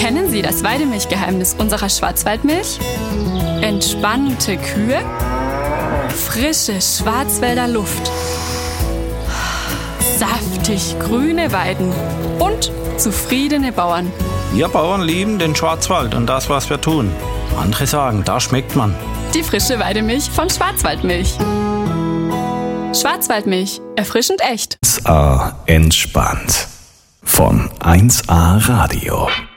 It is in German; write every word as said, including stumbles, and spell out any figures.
Kennen Sie das Weidemilchgeheimnis unserer Schwarzwaldmilch? Entspannte Kühe, frische Schwarzwälder Luft, saftig grüne Weiden und zufriedene Bauern. Wir Bauern lieben den Schwarzwald und das, was wir tun. Andere sagen, da schmeckt man. Die frische Weidemilch von Schwarzwaldmilch. Schwarzwaldmilch, erfrischend echt. eins A entspannt von eins A Radio.